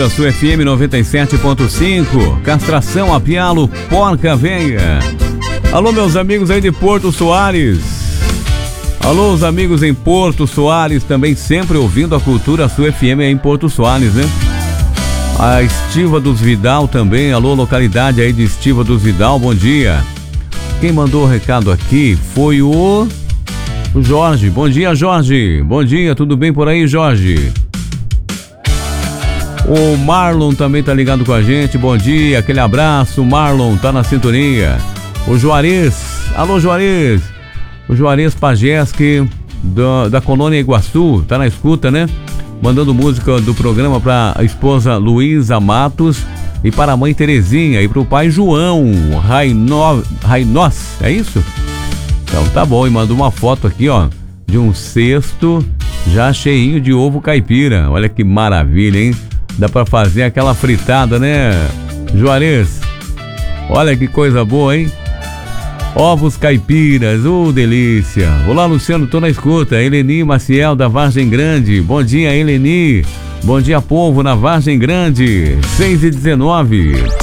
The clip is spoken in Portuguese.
Sua FM 97.5, castração a pialo, porca venha. Alô, meus amigos aí de Porto Soares. Alô, os amigos em Porto Soares, também sempre ouvindo a Cultura Sua FM aí em Porto Soares, né? A Estiva dos Vidal também, alô, localidade aí de Estiva dos Vidal, bom dia. Quem mandou o recado aqui foi o Jorge. Bom dia, Jorge. Bom dia, tudo bem por aí, Jorge? O Marlon também tá ligado com a gente, bom dia, aquele abraço, Marlon, tá na sintonia. O Juarez, alô Juarez, o Juarez Pajeski da Colônia Iguaçu, tá na escuta, né? Mandando música do programa pra esposa Luísa Matos e para a mãe Terezinha e pro pai João Rainós, é isso? Então tá bom, e mandou uma foto aqui, ó, de um cesto já cheinho de ovo caipira, olha que maravilha, hein? Dá pra fazer aquela fritada, né, Juarez? Olha que coisa boa, hein? Ovos caipiras, delícia. Olá, Luciano, tô na escuta. Eleni Maciel, da Vargem Grande. Bom dia, Eleni. Bom dia, povo, na Vargem Grande. 6h19.